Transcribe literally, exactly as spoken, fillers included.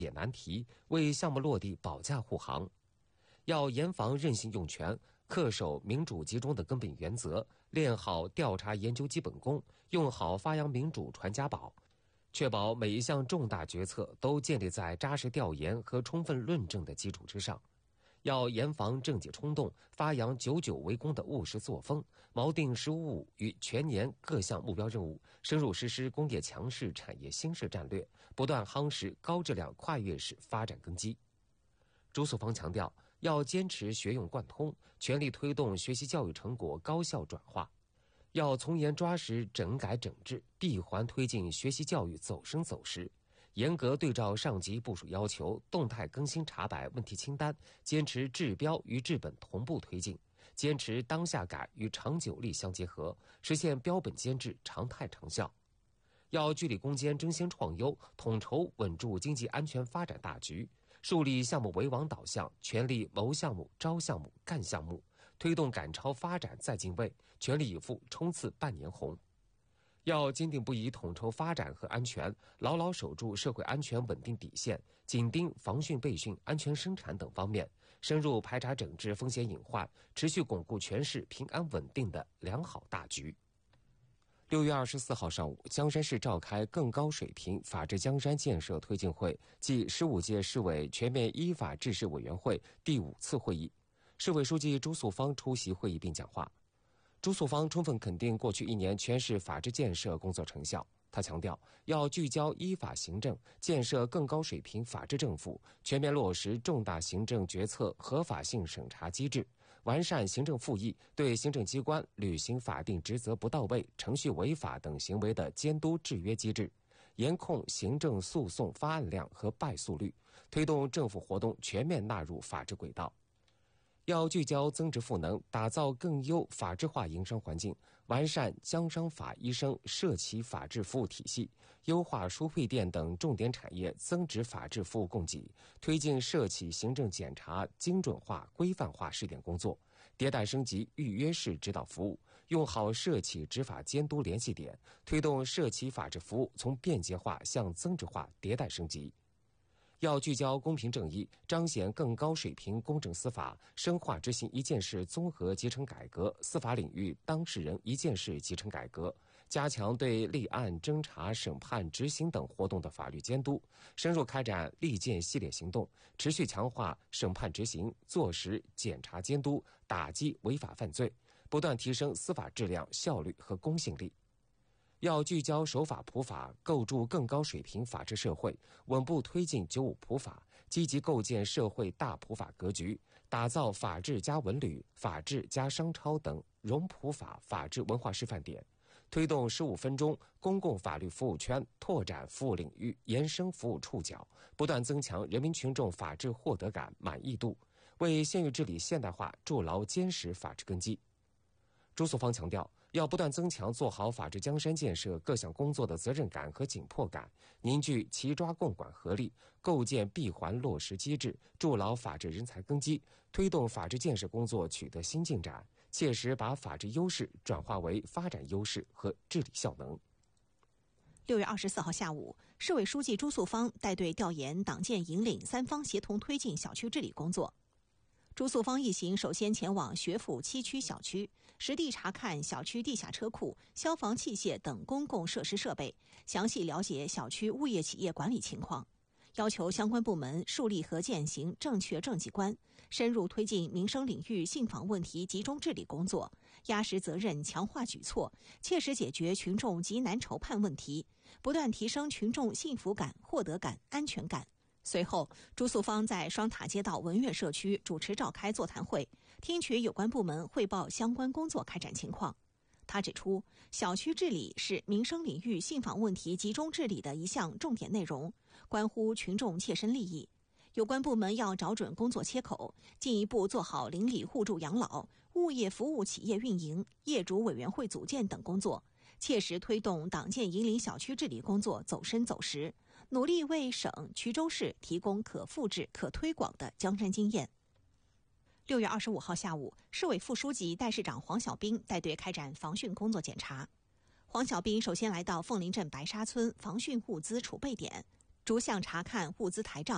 解难题，为项目落地保驾护航。要严防任性用权，恪守民主集中的根本原则，练好调查研究基本功，用好发扬民主传家宝，确保每一项重大决策都建立在扎实调研和充分论证的基础之上。要严防政界冲动，发扬久久为功的务实作风，锚定“十五五”与全年各项目标任务，深入实施工业强势、产业兴势战略，不断夯实高质量跨越式发展根基。朱素芳强调，要坚持学用贯通，全力推动学习教育成果高效转化，要从严抓实整改整治，闭环推进学习教育走深走实，严格对照上级部署要求，动态更新查摆问题清单，坚持治标与治本同步推进，坚持当下改与长久力相结合，实现标本兼治、常态长效。要据理攻坚、争先创优，统筹稳住经济安全发展大局，树立项目为王导向，全力谋项目、招项目、干项目，推动赶超发展再进位，全力以赴冲刺半年红。要坚定不移统筹发展和安全，牢牢守住社会安全稳定底线，紧盯防汛备汛、安全生产等方面，深入排查整治风险隐患，持续巩固全市平安稳定的良好大局。六月二十四号上午，江山市召开更高水平法治江山建设推进会暨十五届市委全面依法治市委员会第五次会议，市委书记朱素芳出席会议并讲话。朱素芳充分肯定过去一年全市法治建设工作成效。他强调，要聚焦依法行政，建设更高水平法治政府，全面落实重大行政决策合法性审查机制，完善行政复议对行政机关履行法定职责不到位、程序违法等行为的监督制约机制，严控行政诉讼发案量和败诉率，推动政府活动全面纳入法治轨道。要聚焦增值赋能，打造更优法治化营商环境，完善江商法医生涉企法治服务体系，优化输配电等重点产业增值法治服务供给，推进涉企行政检查精准化、规范化试点工作，迭代升级预约式指导服务，用好涉企执法监督联系点，推动涉企法治服务从便捷化向增值化迭代升级。要聚焦公平正义，彰显更高水平公正司法，深化执行一件事综合集成改革、司法领域当事人一件事集成改革，加强对立案、侦查、审判、执行等活动的法律监督，深入开展利剑系列行动，持续强化审判执行，坐实检察监督，打击违法犯罪，不断提升司法质量、效率和公信力。要聚焦守法普法，构筑更高水平法治社会，稳步推进九五普法，积极构建社会大普法格局，打造法治加文旅、法治加商超等融普法法治文化示范点，推动十五分钟公共法律服务圈，拓展服务领域，延伸服务触角，不断增强人民群众法治获得感、满意度，为县域治理现代化筑牢坚实法治根基。朱素芳强调，要不断增强做好法治江山建设各项工作的责任感和紧迫感，凝聚齐抓共管合力，构建闭环落实机制，筑牢法治人才根基，推动法治建设工作取得新进展，切实把法治优势转化为发展优势和治理效能。 六月二十四号下午，市委书记朱素芳带队调研党建引领三方协同推进小区治理工作。朱素芳一行首先前往学府七区小区，实地查看小区地下车库、消防器械等公共设施设备，详细了解小区物业企业管理情况，要求相关部门树立和践行正确政绩观，深入推进民生领域信访问题集中治理工作，压实责任，强化举措，切实解决群众急难愁盼问题，不断提升群众幸福感、获得感、安全感。随后，朱素芳在双塔街道文苑社区主持召开座谈会，听取有关部门汇报相关工作开展情况。他指出，小区治理是民生领域信访问题集中治理的一项重点内容，关乎群众切身利益。有关部门要找准工作切口，进一步做好邻里互助养老、物业服务企业运营、业主委员会组建等工作，切实推动党建引领小区治理工作走深走实，努力为省、衢州市提供可复制、可推广的江山经验。六月二十五号下午，市委副书记、代市长黄小兵带队开展防汛工作检查。黄小兵首先来到凤林镇白沙村防汛物资储备点，逐项查看物资台账。